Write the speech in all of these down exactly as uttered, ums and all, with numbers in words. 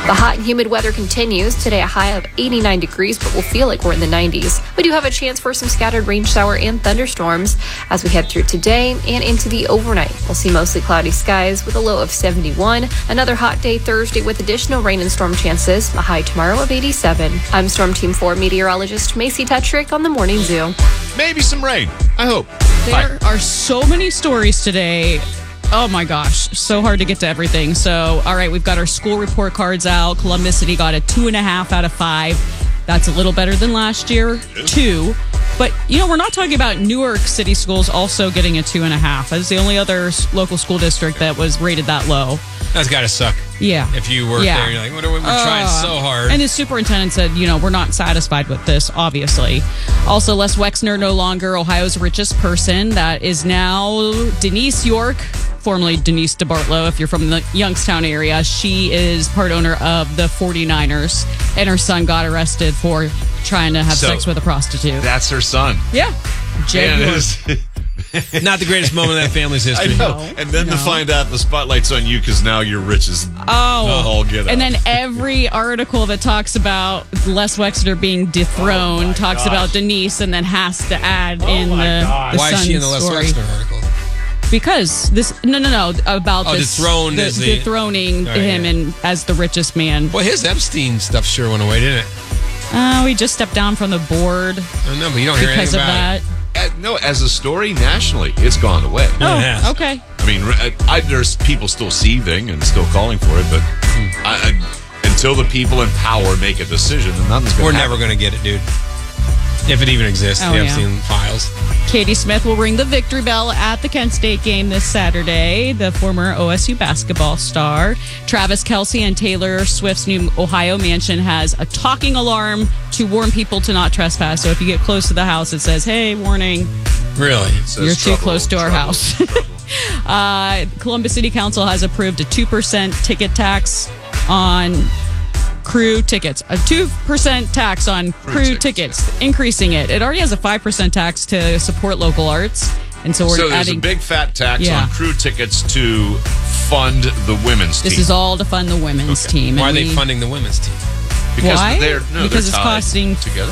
The hot and humid weather continues. Today a high of eighty-nine degrees, but we'll feel like we're in the nineties. We do have a chance for some scattered rain shower and thunderstorms as we head through today and into the overnight. We'll see mostly cloudy skies with a low of seventy-one. Another hot day Thursday with additional rain and storm chances. A high tomorrow of eighty-seven. I'm Storm Team four meteorologist Macy Tetrick on the Morning Zoo. Maybe some rain. I hope. There Bye. are so many stories today. Oh my gosh, so hard to get to everything. So, all right, we've got our school report cards out. Columbus City got a two and a half out of five. That's a little better than last year, two. But, you know, we're not talking about Newark City Schools also getting a two and a half. That's the only other local school district that was rated that low. That's got to suck. Yeah. If you work yeah. there, you're like, what are we, we're uh, trying so hard. And the superintendent said, you know, we're not satisfied with this, obviously. Also, Les Wexner, no longer Ohio's richest person. That is now Denise York, formerly Denise DeBartolo, if you're from the Youngstown area. She is part owner of the forty-niners, and her son got arrested for trying to have so, sex with a prostitute. That's her son. Yeah. Jed Man, York. Not the greatest moment in that family's history. I know. No, and then no. to find out the spotlight's on you because now you're rich as Oh, all get and out. then every article that talks about Les Wexner being dethroned Oh talks gosh. about Denise and then has to add Oh in the, the Why is she in the Les story. Wexner article? Because this, no, no, no, about Oh, this, dethroned the, as the- dethroning Oh, yeah. him and as the richest man. Well, his Epstein stuff sure went away, didn't it? Uh, we just stepped down from the board I know, but you don't hear because anything of about that. it. Uh, no, as a story nationally, it's gone away. Oh, it has. okay. I mean, I, I, there's people still seething and still calling for it, but I, I, until the people in power make a decision, then nothing's going to We're happen. never going to get it, dude. If it even exists, Oh, the yeah. Epstein files. Katie Smith will ring the victory bell at the Kent State game this Saturday. The former O S U basketball star. Travis Kelce and Taylor Swift's new Ohio mansion has a talking alarm to warn people to not trespass. So if you get close to the house, it says, hey, warning, Really? It says you're too trouble, close to our trouble, house. trouble. uh, Columbus City Council has approved a two percent ticket tax on crew tickets. A two percent tax on crew, Crew tickets, tickets, increasing it. It already has a five percent tax to support local arts. And so we're So there's adding... a big fat tax Yeah. on crew tickets to fund the women's This team. is all to fund the women's Okay. team. Why are and they we- funding the women's team? because Why? they're no, Because they're it's tied costing- together.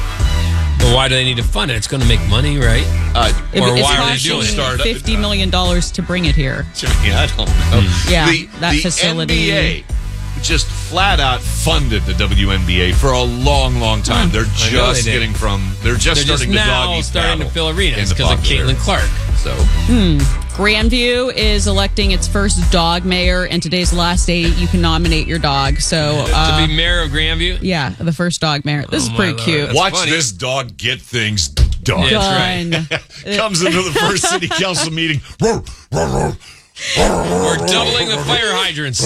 Well, why do they need to fund it? It's going to make money, right? Uh, It- Or it's why are they costing doing it? Start- fifty million dollars to bring it here. Jimmy, I don't know. Yeah, the, that the facility- N B A just flat out funded the W N B A for a long, long time. Hmm. They're I know just they did. getting from. They're just They're just starting to dog now eat starting to battle fill arenas in the because of popular. Caitlin Clark. So Grandview is electing its first dog mayor, and today's the last day you can nominate your dog. So, uh, to be mayor of Grandview? yeah, the first dog mayor. This Oh, is my pretty Lord. cute. That's watch funny. this dog get things done. Yeah. That's Done. Comes into the first city council meeting. Roar, roar, roar, We're doubling the fire hydrants.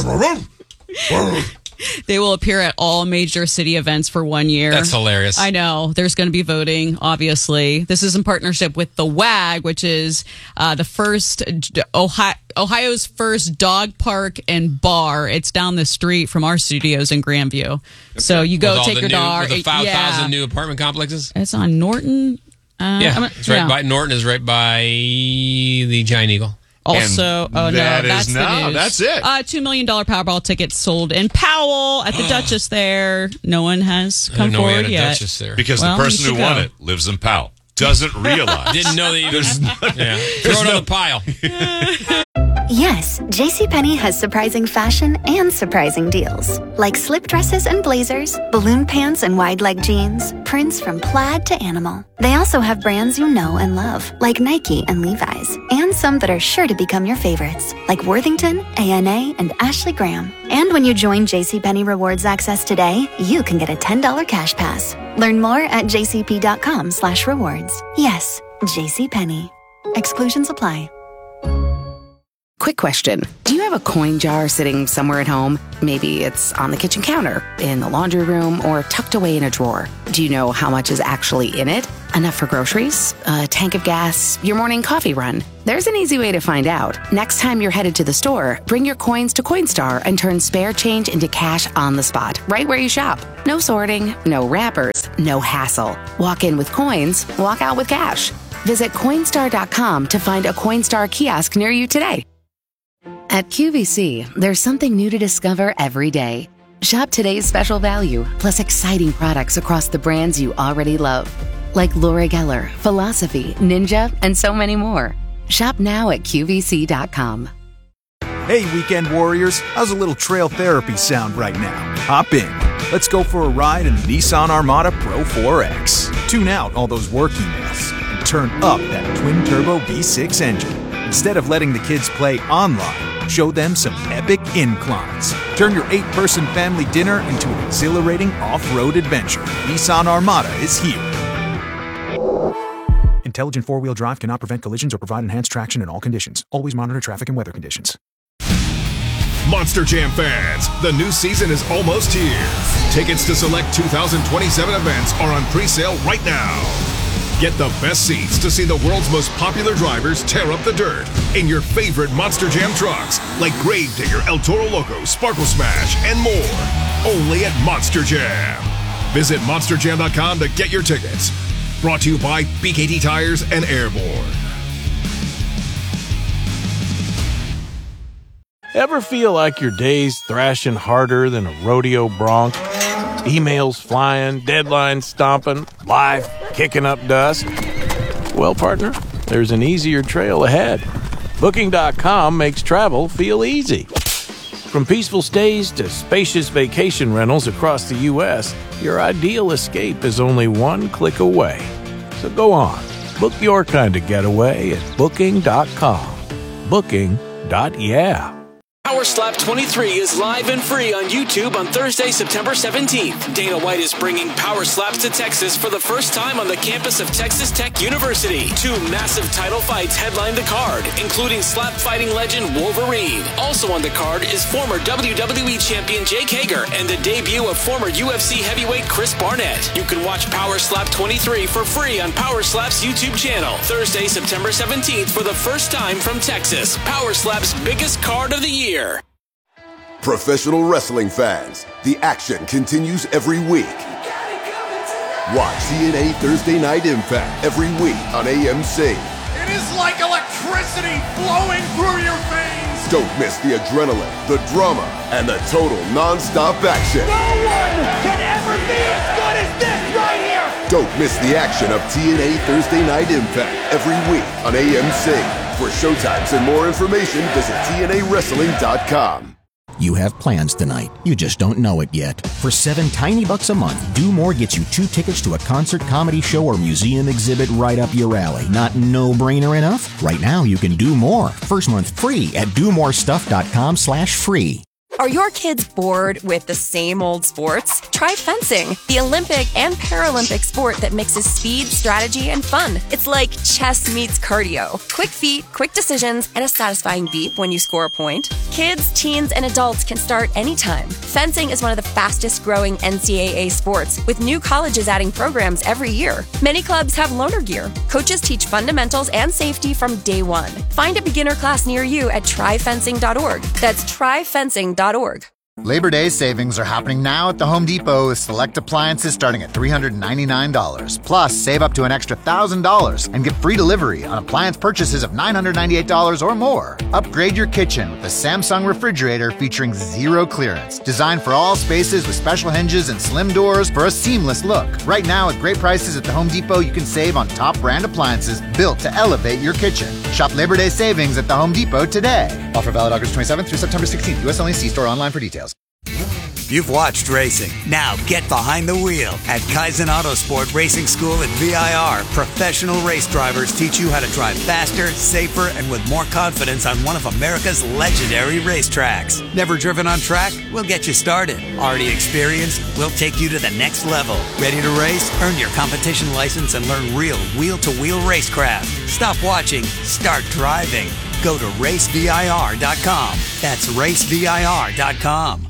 They will appear at all major city events for one year. That's hilarious. I know. There's going to be voting, obviously. This is in partnership with the W A G, which is uh, the first Ohio, Ohio's first dog park and bar. It's down the street from our studios in Grandview. So you go With all take the your new, dog. with the five thousand yeah. new apartment complexes? It's on Norton. Uh, Yeah, I'm- it's right yeah. by Norton is right by the Giant Eagle. Also, And oh no, that is that's the now- news. that's it. Uh, two million dollar Powerball tickets sold in Powell at the Duchess there. No one has I come didn't know we forward had a yet. Duchess there. Because Well, the you person who should won go. it lives in Powell. Doesn't realize. Didn't know that you yeah. Throw it on the pile. Yes, JCPenney has surprising fashion and surprising deals. Like slip dresses and blazers, balloon pants and wide leg jeans, prints from plaid to animal. They also have brands you know and love, like Nike and Levi's, and some that are sure to become your favorites, like Worthington, A N A, and Ashley Graham. And when you join JCPenney Rewards Access today, you can get a ten dollars cash pass. Learn more at jcp.com slash rewards. Yes, JCPenney. Exclusions apply. Quick question. Do you have a coin jar sitting somewhere at home? Maybe it's on the kitchen counter, in the laundry room, or tucked away in a drawer. Do you know how much is actually in it? Enough for groceries? A tank of gas? Your morning coffee run? There's an easy way to find out. Next time you're headed to the store, bring your coins to Coinstar and turn spare change into cash on the spot, right where you shop. No sorting, no wrappers, no hassle. Walk in with coins, walk out with cash. Visit Coinstar dot com to find a Coinstar kiosk near you today. At Q V C, there's something new to discover every day. Shop today's special value, plus exciting products across the brands you already love, like Laura Geller, Philosophy, Ninja, and so many more. Shop now at Q V C dot com. Hey, weekend warriors, how's a little trail therapy sound right now? Hop in. Let's go for a ride in the Nissan Armada Pro four X. Tune out all those work emails and turn up that twin-turbo V six engine. Instead of letting the kids play online, show them some epic inclines. Turn your eight-person family dinner into an exhilarating off-road adventure. Nissan Armada is here. Intelligent four-wheel drive cannot prevent collisions or provide enhanced traction in all conditions. Always monitor traffic and weather conditions. Monster Jam fans, the new season is almost here. Tickets to select two thousand twenty-seven events are on pre-sale right now. Get the best seats to see the world's most popular drivers tear up the dirt in your favorite Monster Jam trucks, like Gravedigger, El Toro Loco, Sparkle Smash, and more. Only at Monster Jam. Visit monster jam dot com to get your tickets. Brought to you by B K T Tires and Airborne. Ever feel like your day's thrashing harder than a rodeo bronc? Emails flying, deadlines stomping, life kicking up dust? Well, partner, there's an easier trail ahead. Booking dot com makes travel feel easy. From peaceful stays to spacious vacation rentals across the U S, your ideal escape is only one click away. So go on, book your kind of getaway at Booking dot com. Booking. Yeah. Power Slap twenty-three is live and free on YouTube on Thursday, September seventeenth. Dana White is bringing Power Slaps to Texas for the first time on the campus of Texas Tech University. Two massive title fights headline the card, including slap fighting legend Wolverine. Also on the card is former W W E champion Jake Hager and the debut of former U F C heavyweight Chris Barnett. You can watch Power Slap twenty-three for free on Power Slap's YouTube channel. Thursday, September seventeenth for the first time from Texas. Power Slap's biggest card of the year. Professional wrestling fans, the action continues every week. Watch T N A Thursday Night Impact every week on A M C. It is like electricity flowing through your veins. Don't miss the adrenaline, the drama, and the total non-stop action. No one can ever be as good as this right here. Don't miss the action of T N A Thursday Night Impact every week on A M C. For showtimes and more information, visit T N A wrestling dot com. You have plans tonight. You just don't know it yet. For seven tiny bucks a month, Do More gets you two tickets to a concert, comedy show, or museum exhibit right up your alley. Not no-brainer enough? Right now, you can do more. First month free at do more stuff dot com slash free. Are your kids bored with the same old sports? Try fencing, the Olympic and Paralympic sport that mixes speed, strategy, and fun. It's like chess meets cardio. Quick feet, quick decisions, and a satisfying beep when you score a point. Kids, teens, and adults can start anytime. Fencing is one of the fastest growing N C double A sports, with new colleges adding programs every year. Many clubs have loaner gear. Coaches teach fundamentals and safety from day one. Find a beginner class near you at try fencing dot org. That's try fencing dot org. Labor Day savings are happening now at the Home Depot with select appliances starting at three hundred ninety-nine dollars. Plus, save up to an extra one thousand dollars and get free delivery on appliance purchases of nine hundred ninety-eight dollars or more. Upgrade your kitchen with the Samsung refrigerator featuring zero clearance. Designed for all spaces with special hinges and slim doors for a seamless look. Right now, at great prices at the Home Depot, you can save on top brand appliances built to elevate your kitchen. Shop Labor Day savings at the Home Depot today. Offer valid August twenty-seventh through September sixteenth. U S only. See store online for details. You've watched racing. Now get behind the wheel. At Kaizen Autosport Racing School at V I R, professional race drivers teach you how to drive faster, safer, and with more confidence on one of America's legendary racetracks. Never driven on track? We'll get you started. Already experienced? We'll take you to the next level. Ready to race? Earn your competition license and learn real wheel-to-wheel racecraft. Stop watching. Start driving. Go to race V I R dot com. That's race V I R dot com.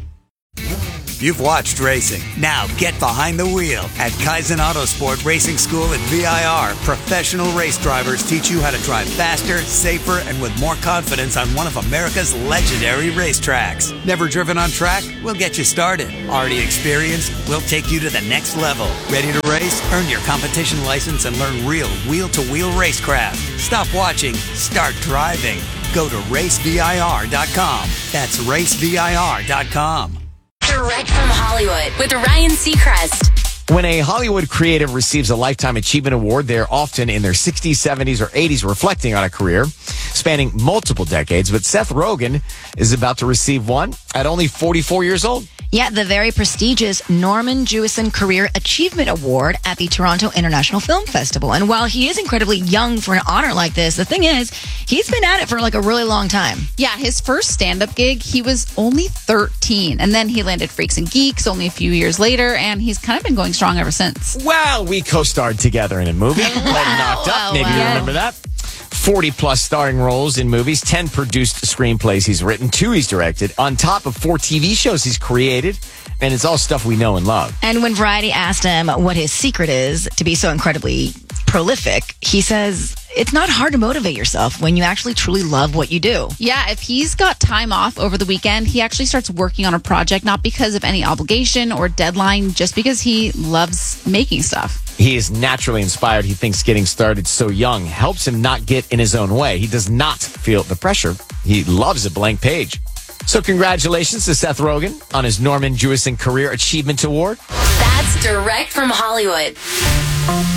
You've watched racing. Now get behind the wheel. At Kaizen Autosport Racing School at V I R, professional race drivers teach you how to drive faster, safer, and with more confidence on one of America's legendary racetracks. Never driven on track? We'll get you started. Already experienced? We'll take you to the next level. Ready to race? Earn your competition license and learn real wheel-to-wheel racecraft. Stop watching. Start driving. Go to race V I R dot com. That's race V I R dot com. Direct from Hollywood with Ryan Seacrest. When a Hollywood creative receives a Lifetime Achievement Award, they're often in their sixties, seventies, or eighties reflecting on a career spanning multiple decades. But Seth Rogen is about to receive one at only forty-four years old. Yeah, the very prestigious Norman Jewison Career Achievement Award at the Toronto International Film Festival. And while he is incredibly young for an honor like this, the thing is, he's been at it for like a really long time. Yeah, his first stand-up gig, he was only thirteen. And then he landed Freaks and Geeks only a few years later, and he's kind of been going strong ever since. Well, we co-starred together in a movie. Wow. Knocked Up. Maybe wow. you remember that. forty plus starring roles in movies, ten produced screenplays he's written, two he's directed, on top of four T V shows he's created, and it's all stuff we know and love. And when Variety asked him what his secret is to be so incredibly prolific, he says, it's not hard to motivate yourself when you actually truly love what you do. Yeah, if he's got time off over the weekend, he actually starts working on a project, not because of any obligation or deadline, just because he loves making stuff. He is naturally inspired. He thinks getting started so young helps him not get in his own way. He does not feel the pressure. He loves a blank page. So congratulations to Seth Rogen on his Norman Jewison Career Achievement Award. That's direct from Hollywood.